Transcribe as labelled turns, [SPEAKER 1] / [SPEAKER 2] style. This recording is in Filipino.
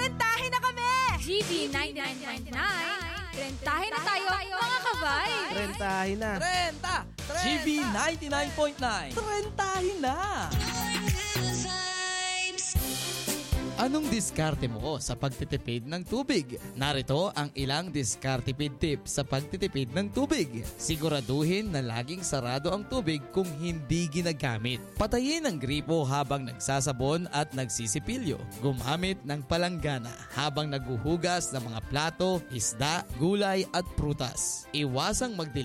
[SPEAKER 1] Rentahin na kami!
[SPEAKER 2] GB 99.9. Rentahin na tayo, mga kabay!
[SPEAKER 3] Rentahin na.
[SPEAKER 4] Renta! GB 99.9. Rentahin na!
[SPEAKER 5] Anong diskarte mo sa pagtitipid ng tubig? Narito ang ilang diskartipid tips sa pagtitipid ng tubig. Siguraduhin na laging sarado ang tubig kung hindi ginagamit. Patayin ang gripo habang nagsasabon at nagsisipilyo. Gumamit ng palanggana habang naguhugas ng mga plato, isda, gulay at prutas. Iwasang magdilim